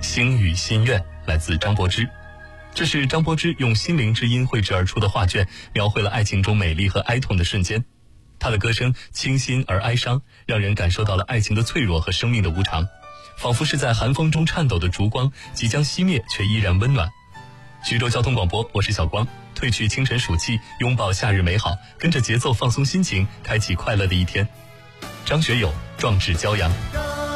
星语心愿来自张柏芝。这是张柏芝用心灵之音绘制而出的画卷，描绘了爱情中美丽和哀痛的瞬间。她的歌声清新而哀伤，让人感受到了爱情的脆弱和生命的无常，仿佛是在寒风中颤抖的烛光，即将熄灭却依然温暖。徐州交通广播，我是小光，褪去清晨暑气，拥抱夏日美好，跟着节奏放松心情，开启快乐的一天。张学友，壮志骄阳。